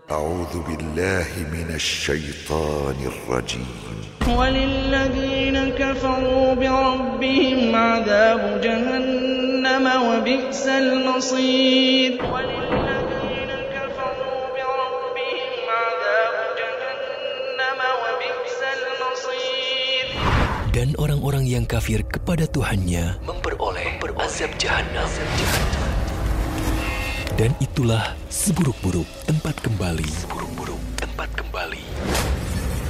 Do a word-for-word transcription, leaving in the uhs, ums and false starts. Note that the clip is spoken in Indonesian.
أعوذ بالله من الشيطان الرجيم. وللذين كفروا بربهم عذاب جهنم وبئس المصير. وللذين كفروا بربهم عذاب جهنم وبئس المصير. Dan orang-orang yang kafir kepada Tuhannya memperoleh azab jahanam. Dan itulah seburuk-buruk tempat kembali. Seburuk-buruk tempat kembali.